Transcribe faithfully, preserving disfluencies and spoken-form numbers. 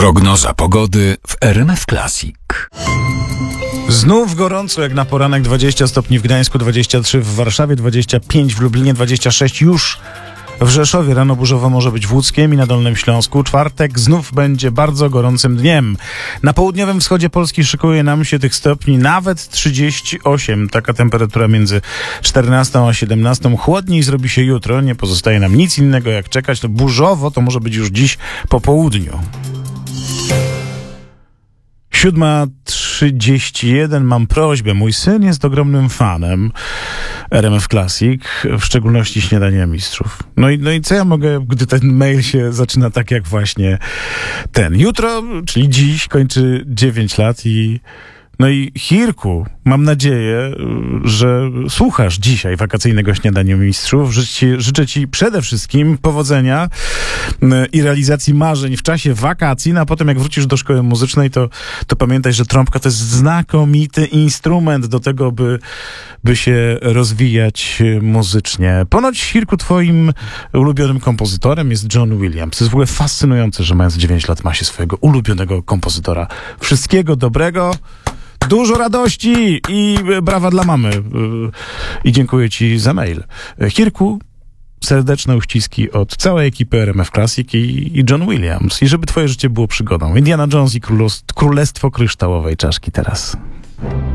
Prognoza pogody w R M F Classic. Znów gorąco jak na poranek, dwadzieścia stopni w Gdańsku, dwadzieścia trzy w Warszawie, dwadzieścia pięć w Lublinie, dwadzieścia sześć już w Rzeszowie. Rano burzowo może być w Łódzkiem i na Dolnym Śląsku. Czwartek znów będzie bardzo gorącym dniem. Na południowym wschodzie Polski szykuje nam się tych stopni nawet trzydzieści osiem. Taka temperatura między czternastą a siedemnastą. Chłodniej zrobi się jutro. Nie pozostaje nam nic innego jak czekać. To burzowo to może być już dziś po południu. siódma trzydzieści jeden. Mam prośbę. Mój syn jest ogromnym fanem R M F Classic, w szczególności Śniadania Mistrzów. No i, no i co ja mogę, gdy ten mail się zaczyna tak jak właśnie ten. Jutro, czyli dziś, kończy dziewięć lat i no i Hirku, mam nadzieję, że słuchasz dzisiaj wakacyjnego Śniadania Mistrzów. Życzę ci, życzę ci przede wszystkim powodzenia i realizacji marzeń w czasie wakacji, no a potem jak wrócisz do szkoły muzycznej, to, to pamiętaj, że trąbka to jest znakomity instrument do tego, by, by się rozwijać muzycznie. Ponoć, Hirku, twoim ulubionym kompozytorem jest John Williams. To jest w ogóle fascynujące, że mając dziewięć lat ma się swojego ulubionego kompozytora. Wszystkiego dobrego. Dużo radości i brawa dla mamy. I dziękuję ci za mail. Hirku, serdeczne uściski od całej ekipy R M F Classic i, i John Williams. I żeby twoje życie było przygodą. Indiana Jones i Królestwo Kryształowej Czaszki teraz.